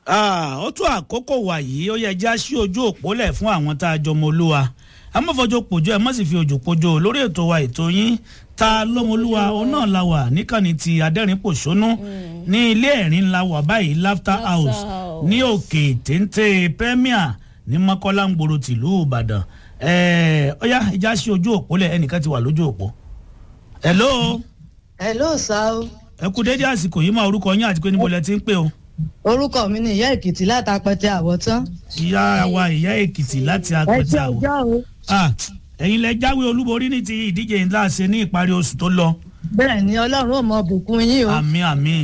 ó tún àkókò wà yìí ó yẹ já sí ojú òpólẹ̀ fún àwọn tá a jọmọ olúwa amọ́fọ́jọ́ pòjọ́ ẹ má sì fi òjò pòjọ́ lórí ètò wa ètò yín ta lọ́mọ olúwa òun náà la wà níkànnì ti adẹ́rìn-pòṣónú ní ilé ẹ̀rín ńlá wà báyìí laughter house ní òkè téńté premier ní mọ́kọ́lá ń gbòòrò tìlú ìbàdàn ó yá já sí ojú òpólẹ̀ ẹnìkan ti wà lójú òpó. hello sir. ẹ kú dédé àsìkò yìí máa orúkọ yín àti pé níbo lẹ ti ń pè o. orúkọ mi ni ìyá èkìtì láti apẹtẹ àwọtán. ìyá wa ìyá èkìtì láti apẹtẹ àwọ. ẹ ṣe ọjọ́ o. ẹ̀yin lẹ jáwé olúborí ní ti ìdíje ńlá ṣe ní ìparí oṣù tó lọ. bẹ́ẹ̀ ni ọlọ́run ò mọ bùkún yín o. àmín àmín.